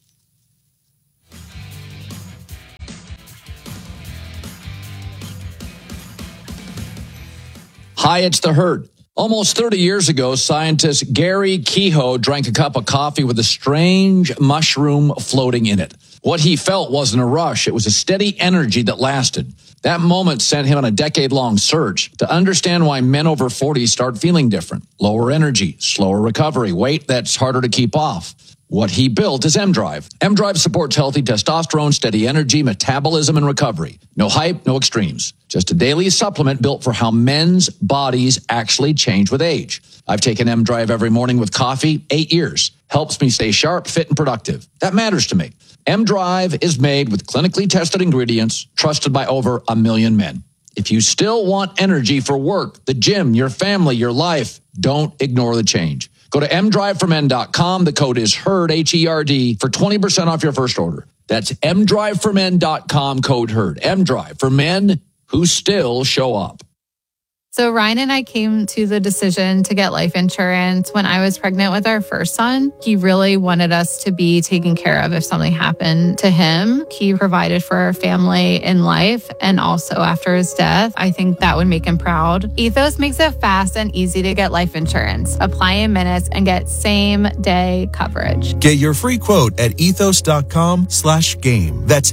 Hi, it's The Herd. Almost 30 years ago, scientist Gary Kehoe drank a cup of coffee with a strange mushroom floating in it. What he felt wasn't a rush. It was a steady energy that lasted. That moment sent him on a decade-long search to understand why men over 40 start feeling different. Lower energy, slower recovery, weight that's harder to keep off. What he built is M-Drive. M-Drive supports healthy testosterone, steady energy, metabolism, and recovery. No hype, no extremes. Just a daily supplement built for how men's bodies actually change with age. I've taken M-Drive every morning with coffee, 8 years. Helps me stay sharp, fit, and productive. That matters to me. M-Drive is made with clinically tested ingredients, trusted by over 1 million men. If you still want energy for work, the gym, your family, your life, don't ignore the change. Go to mdriveformen.com. The code is HERD, H-E-R-D, for 20% off your first order. That's mdriveformen.com, code HERD. M-Drive for men who still show up. So Ryan and I came to the decision to get life insurance when I was pregnant with our first son. He really wanted us to be taken care of if something happened to him. He provided for our family in life and also after his death. I think that would make him proud. Ethos makes it fast and easy to get life insurance. Apply in minutes and get same-day coverage. Get your free quote at ethos.com/game. That's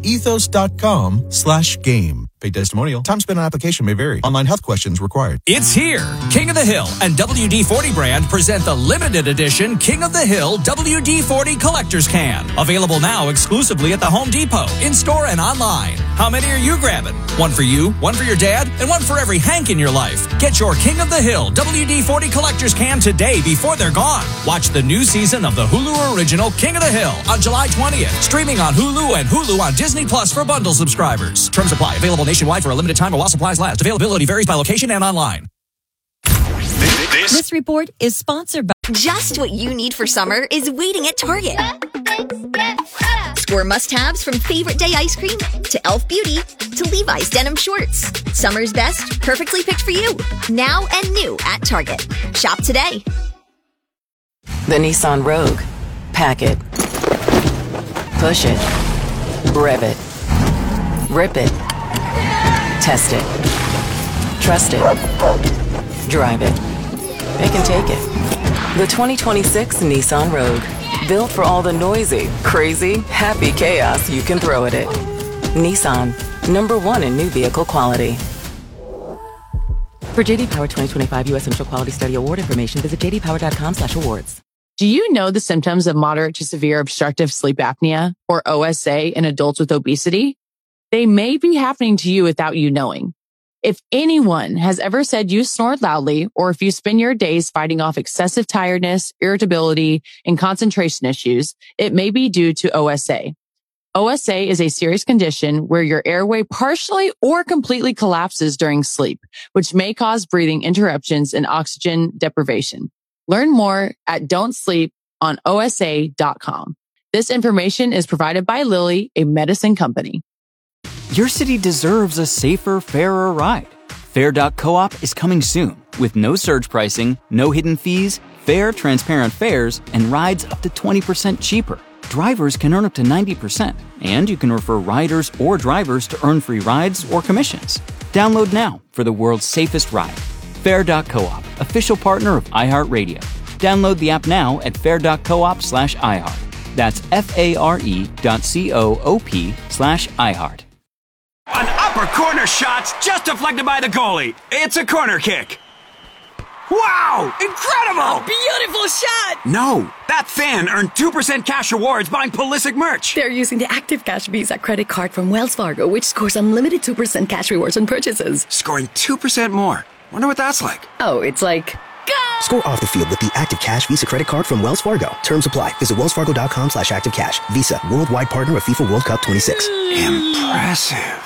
ethos.com/game. Paid testimonial. Time spent on application may vary. Online health questions required. It's here. King of the Hill and WD-40 brand present the limited edition King of the Hill WD-40 Collector's Can. Available now exclusively at the Home Depot, in-store and online. How many are you grabbing? One for you, one for your dad, and one for every Hank in your life. Get your King of the Hill WD-40 Collector's Can today before they're gone. Watch the new season of the Hulu original King of the Hill on July 20th. Streaming on Hulu and Hulu on Disney Plus for bundle subscribers. Terms apply. Available nationwide for a limited time while supplies last. Availability varies by location and online. This report is sponsored by... Just what you need for summer is waiting at Target. Score must-haves from Favorite Day ice cream to Elf Beauty to Levi's denim shorts. Summer's best, perfectly picked for you. Now and new at Target. Shop today. The Nissan Rogue. Pack it. Push it. Rev it. Rip it. Test it. Trust it. Drive it. They can take it. The 2026 Nissan Rogue. Built for all the noisy, crazy, happy chaos you can throw at it. Nissan. #1 in new vehicle quality. For J.D. Power 2025 U.S. Central Quality Study Award information, visit jdpower.com/awards. Do you know the symptoms of moderate to severe obstructive sleep apnea, or OSA, in adults with obesity? They may be happening to you without you knowing. If anyone has ever said you snored loudly, or if you spend your days fighting off excessive tiredness, irritability, and concentration issues, it may be due to OSA. OSA is a serious condition where your airway partially or completely collapses during sleep, which may cause breathing interruptions and oxygen deprivation. Learn more at don'tsleeponosa.com. This information is provided by Lilly, a medicine company. Your city deserves a safer, fairer ride. Fair.coop is coming soon with no surge pricing, no hidden fees, fair, transparent fares, and rides up to 20% cheaper. Drivers can earn up to 90%, and you can refer riders or drivers to earn free rides or commissions. Download now for the world's safest ride. Fair.coop, official partner of iHeartRadio. Download the app now at fair.coop/iHeart. That's FARE.coop/iHeart. An upper corner shot just deflected by the goalie. It's a corner kick. Wow! Incredible! A beautiful shot! No, that fan earned 2% cash rewards buying Pulisic merch. They're using the Active Cash Visa credit card from Wells Fargo, which scores unlimited 2% cash rewards on purchases. Scoring 2% more. Wonder what that's like. Oh, it's like... Go! Score off the field with the Active Cash Visa credit card from Wells Fargo. Terms apply. Visit wellsfargo.com/activecash. Visa, worldwide partner of FIFA World Cup 26. Impressive.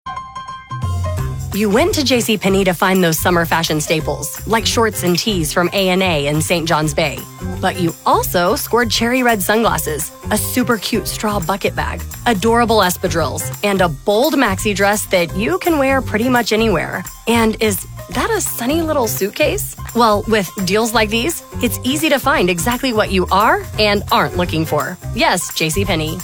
You went to JCPenney to find those summer fashion staples, like shorts and tees from A&A in St. John's Bay. But you also scored cherry red sunglasses, a super cute straw bucket bag, adorable espadrilles, and a bold maxi dress that you can wear pretty much anywhere. And is that a sunny little suitcase? Well, with deals like these, it's easy to find exactly what you are and aren't looking for. Yes, JCPenney.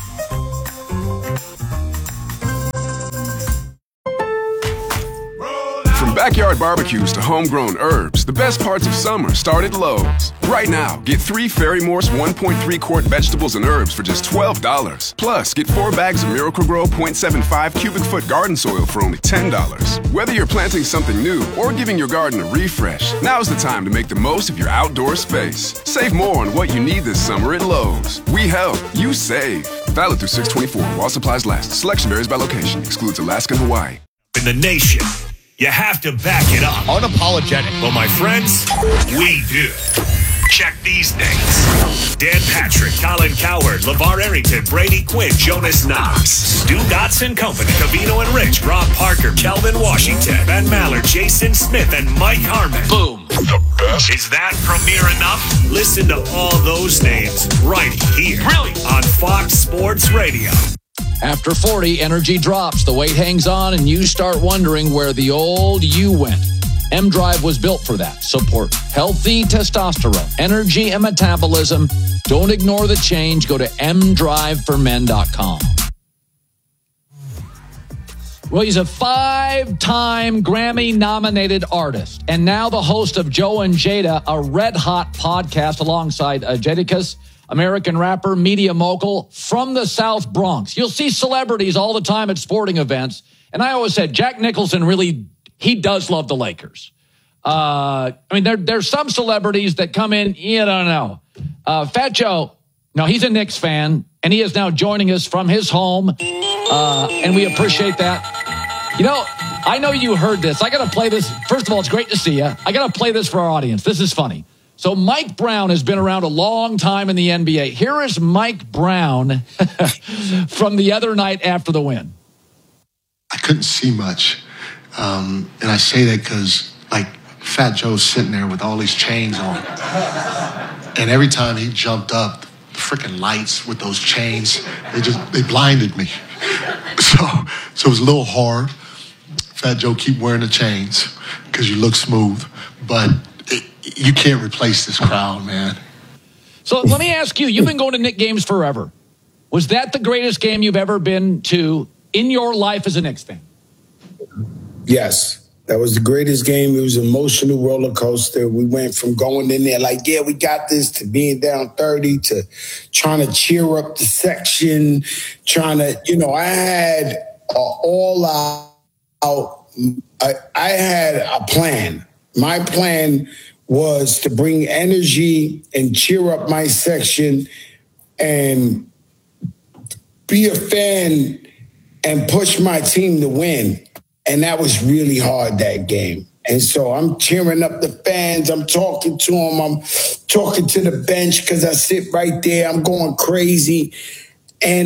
From backyard barbecues to homegrown herbs, the best parts of summer start at Lowe's. Right now, get 3 Ferry Morse 1.3 quart vegetables and herbs for just $12. Plus, get 4 bags of Miracle-Gro 0.75 cubic foot garden soil for only $10. Whether you're planting something new or giving your garden a refresh, now's the time to make the most of your outdoor space. Save more on what you need this summer at Lowe's. We help, you save. Valid through 6/24 while supplies last. Selection varies by location. Excludes Alaska and Hawaii. In the nation, you have to back it up. Unapologetic. Well, my friends, we do. Check these names. Dan Patrick, Colin Cowherd, LeVar Arrington, Brady Quinn, Jonas Knox, Stu Dotson Company, Cavino and Rich, Rob Parker, Kelvin Washington, Ben Mallard, Jason Smith, and Mike Harmon. Boom. The best. Is that premiere enough? Listen to all those names right here. Brilliant. On Fox Sports Radio. After 40, energy drops, the weight hangs on, and you start wondering where the old you went. M-Drive was built for that. Support healthy testosterone, energy, and metabolism. Don't ignore the change. Go to mdriveformen.com. Well, he's a 5-time Grammy-nominated artist, and now the host of Joe and Jada, a red-hot podcast alongside Jadakiss, American rapper, media mogul from the South Bronx. You'll see celebrities all the time at sporting events. And I always said, Jack Nicholson really, he does love the Lakers. I mean, there's some celebrities that come in, you don't know. Fat Joe, no, he's a Knicks fan, and he is now joining us from his home. And we appreciate that. You know, I know you heard this. I got to play this. First of all, it's great to see you. I got to play this for our audience. This is funny. So Mike Brown has been around a long time in the NBA. Here is Mike Brown from the other night after the win. I couldn't see much. And I say that because, like, Fat Joe's sitting there with all these chains on. And every time he jumped up, the freaking lights with those chains, they blinded me. So it was a little hard. Fat Joe, keep wearing the chains because you look smooth. But you can't replace this crowd, man. So let me ask you, you've been going to Knicks games forever. Was that the greatest game you've ever been to in your life as a Knicks fan? Yes. That was the greatest game. It was an emotional roller coaster. We went from going in there like, yeah, we got this, to being down 30, to trying to cheer up the section, trying to, I had all out. I had a plan. My plan was to bring energy and cheer up my section and be a fan and push my team to win. And that was really hard that game. And so I'm cheering up the fans. I'm talking to them. I'm talking to the bench because I sit right there. I'm going crazy. And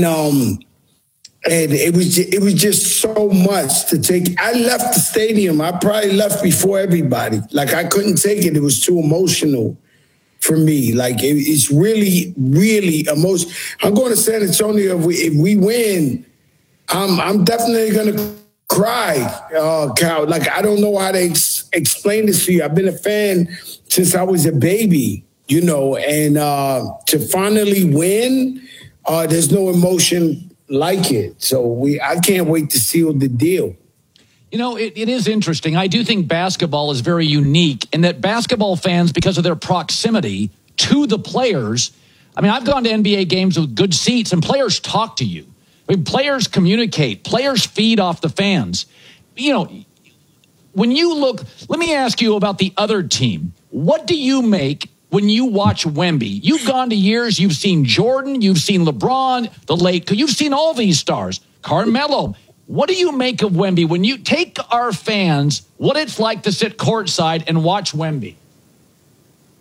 it was just so much to take. I left the stadium. I probably left before everybody. Like, I couldn't take it. It was too emotional for me. Like, it's really, really emotional. I'm going to San Antonio. If we win, I'm definitely going to cry, Cal. Like, I don't know how to explain this to you. I've been a fan since I was a baby, and to finally win, there's no emotion like it. So I can't wait to seal the deal. It is interesting. I do think basketball is very unique in that basketball fans, because of their proximity to the players, I mean, I've gone to NBA games with good seats and players talk to you. I mean, players communicate. Players feed off the fans. When you look, let me ask you about the other team. What do you make when you watch Wemby? You've gone to years. You've seen Jordan. You've seen LeBron, the late. You've seen all these stars. Carmelo. What do you make of Wemby? When you take our fans, what it's like to sit courtside and watch Wemby?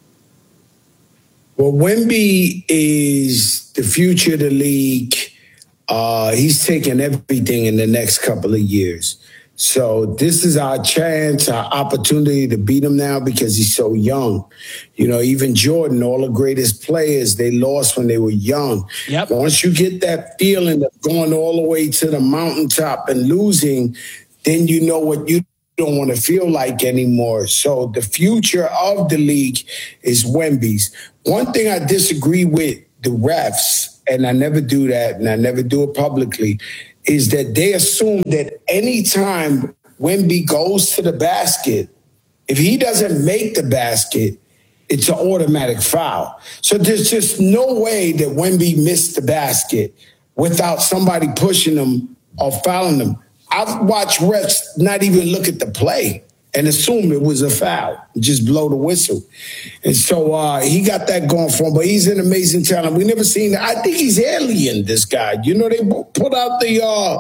Well, Wemby is the future of the league. He's taking everything in the next couple of years. So this is our chance, our opportunity to beat him now because he's so young. You know, even Jordan, all the greatest players, they lost when they were young. Yep. Once you get that feeling of going all the way to the mountaintop and losing, then you know what you don't want to feel like anymore. So the future of the league is Wemby's. One thing I disagree with the refs, and I never do that, and I never do it publicly, is that they assume that anytime Wemby goes to the basket, if he doesn't make the basket, it's an automatic foul. So there's just no way that Wemby missed the basket without somebody pushing him or fouling him. I've watched refs not even look at the play and assume it was a foul, just blow the whistle. And so he got that going for him, but he's an amazing talent. We never seen that. I think he's alien, this guy. You know, they put out the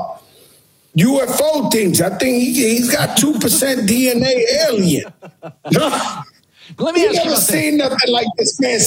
UFO things. I think he's got 2% DNA alien. Let me ask you never seen nothing like this, man.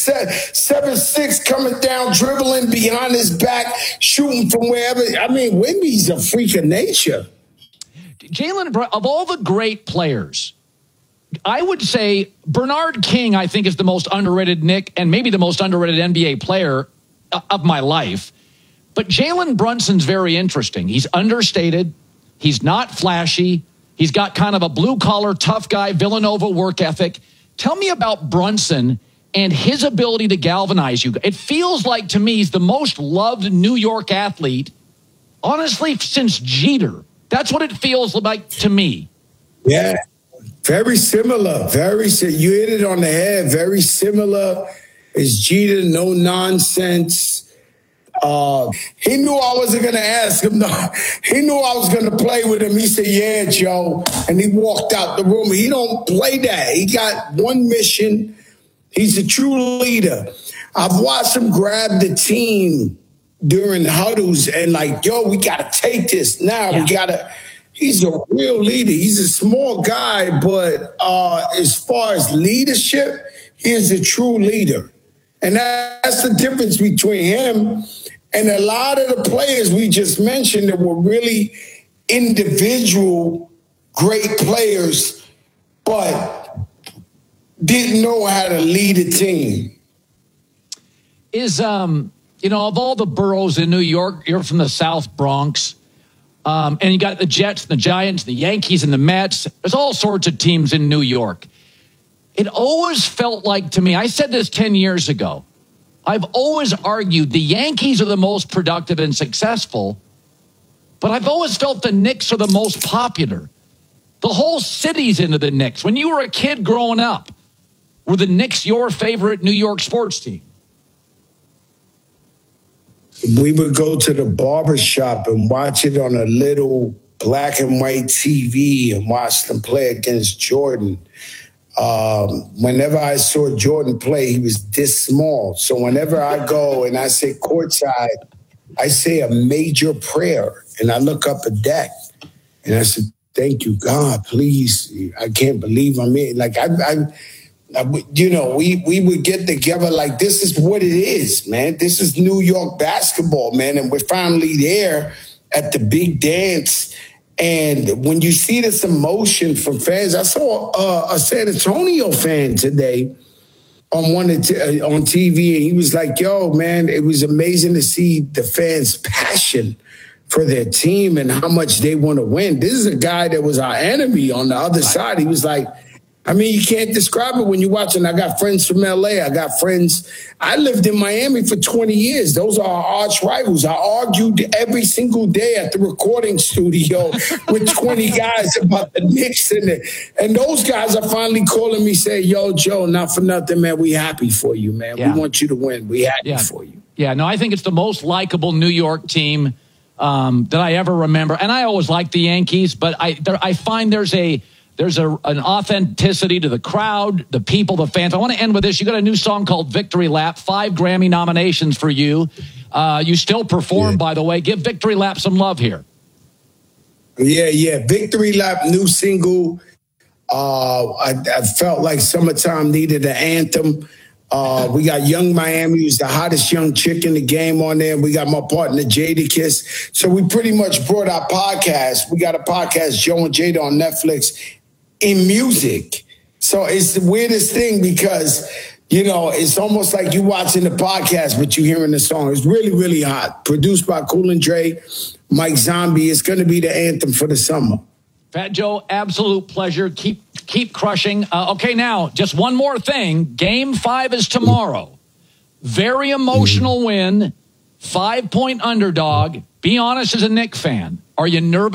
7'6", coming down, dribbling behind his back, shooting from wherever. I mean, Wemby's a freak of nature. Jalen, of all the great players, I would say Bernard King, I think, is the most underrated Knick and maybe the most underrated NBA player of my life. But Jalen Brunson's very interesting. He's understated. He's not flashy. He's got kind of a blue-collar, tough guy, Villanova work ethic. Tell me about Brunson and his ability to galvanize you. It feels like, to me, he's the most loved New York athlete, honestly, since Jeter. That's what it feels like to me. Yeah, very similar. You hit it on the head. Very similar. As Jeter, no nonsense. He knew I wasn't going to ask him. No. He knew I was going to play with him. He said, "Yeah, Joe," and he walked out the room. He don't play that. He got one mission. He's a true leader. I've watched him grab the team during huddles and like, yo, we got to take this now. Yeah. We got to. He's a real leader. He's a small guy, but as far as leadership, he is a true leader. And that's the difference between him and a lot of the players we just mentioned that were really individual great players, but didn't know how to lead a team. Is, you know, of all the boroughs in New York, you're from the South Bronx, and you got the Jets, the Giants, the Yankees, and the Mets. There's all sorts of teams in New York. It always felt like to me, I said this 10 years ago, I've always argued the Yankees are the most productive and successful, but I've always felt the Knicks are the most popular. The whole city's into the Knicks. When you were a kid growing up, were the Knicks your favorite New York sports team? We would go to the barber shop and watch it on a little black and white TV and watch them play against Jordan. Whenever I saw Jordan play, he was this small. So whenever I go and I say courtside, I say a major prayer and I look up a deck and I said, "Thank you, God, please. I can't believe I'm in." Like you know, we would get together like this is what it is, man. This is New York basketball, man. And we're finally there at the big dance. And when you see this emotion from fans, I saw a San Antonio fan today on TV, and he was like, "Yo, man, it was amazing to see the fans' passion for their team and how much they want to win." This is a guy that was our enemy on the other side. He was like, I mean, you can't describe it when you're watching. I got friends from LA. I got friends. I lived in Miami for 20 years. Those are our arch rivals. I argued every single day at the recording studio with 20 guys about the Knicks. And those guys are finally calling me, say, "Yo, Joe, not for nothing, man. We happy for you, man. Yeah. We want you to win. We happy for you." Yeah, no, I think it's the most likable New York team that I ever remember. And I always liked the Yankees, but I find there's an authenticity to the crowd, the people, the fans. I want to end with this. You got a new song called Victory Lap, 5 Grammy nominations for you. You still perform, by the way. Give Victory Lap some love here. Yeah. Victory Lap, new single. I felt like Summertime needed an anthem. We got Young Miami, who's the hottest young chick in the game on there. We got my partner, Jadakiss. So we pretty much brought our podcast. We got a podcast, Joe and Jada, on Netflix in music. So it's the weirdest thing because, you know, it's almost like you watching the podcast, but you hearing the song. It's really, really hot. Produced by Cool and Dre, Mike Zombie. It's going to be the anthem for the summer. Fat Joe, absolute pleasure. Keep crushing. Okay, now, just one more thing. Game 5 is tomorrow. Very emotional win. 5-point underdog. Be honest as a Knicks fan. Are you nervous?